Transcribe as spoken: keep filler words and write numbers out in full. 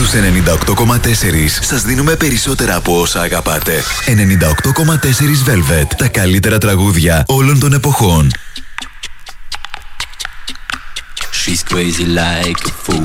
Στους ενενήντα οκτώ κόμμα τέσσερα σας δίνουμε περισσότερα από όσα αγαπάτε. ενενήντα οκτώ κόμμα τέσσερα Velvet. Τα καλύτερα τραγούδια όλων των εποχών. She's crazy like a fool.